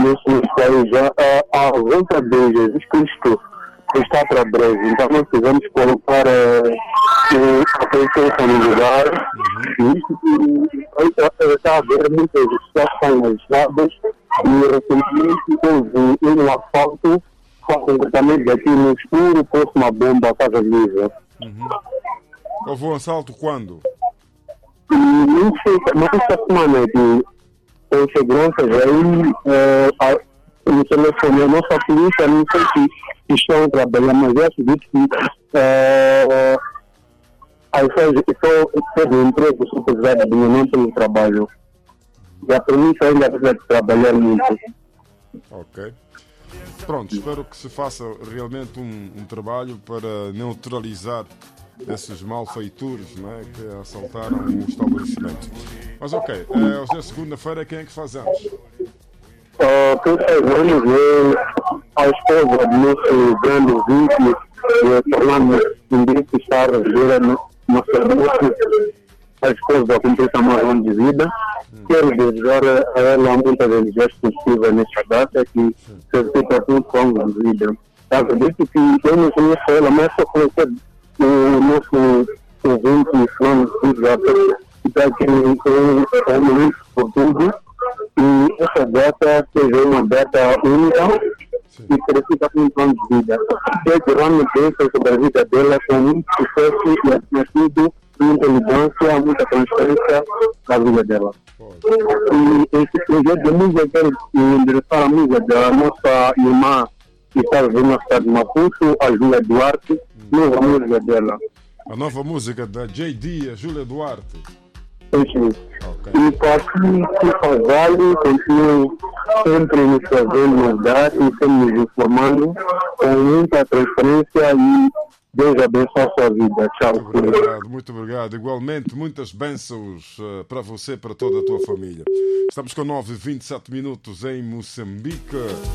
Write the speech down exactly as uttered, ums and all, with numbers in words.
nesses países já a, a volta de Jesus Cristo está para breve. Então nós precisamos colocar uh, a presença no lugar. E isso está a haver muitas situações legisladas e recentemente houve um asfalto completamente aqui no escuro, pôs uma bomba à casa viva. Uhum. Houve um assalto quando? E não sei, mas esta semana que tem seguranças aí, é, me telefonou a nossa polícia, não sei se estão trabalhando, mas eu acredito que é, as pessoas têm emprego, são precisadas de não pelo trabalho. E a polícia ainda precisa de trabalhar muito. Ok. Pronto, espero que se faça realmente um, um trabalho para neutralizar esses malfeitores, não é, que assaltaram o estabelecimento. Mas ok, é, hoje é segunda-feira, quem é que faz anos? Uh, quem faz anos é a esposa do nosso grande ouvinte, o Fernando Henrique está a reger no nosso a esposa completa mais um ano de vida. Hum. Quero desejar a ela muitas energias positivas nesta data, que se repita tudo com longo de vida. Acredito que eu não conheço ela, mas só conhecer o nosso ouvinte Fernando Henrique, que está aqui em um momento por tudo. E essa data seja uma data única. Sim. E precisa de um plano de vida. Quero que realmente pensa sobre a vida dela com muito sucesso e acima de tudo, muita inteligência, muita transparência na vida dela. E esse projeto de música quero endereçar a música da nossa irmã que está vivendo na cidade de Maputo, a Júlia Duarte, hum. nova música dela. A nova música da J D, a Júlia Duarte. Sim. Okay. E para que o Fazali continue sempre nos fazendo novidades e sempre nos informando com muita transparência e Deus abençoe a sua vida. Tchau. Muito obrigado, muito obrigado. Igualmente, muitas bênçãos uh, para você e para toda a tua família. Estamos com nove e vinte e sete minutos em Moçambique.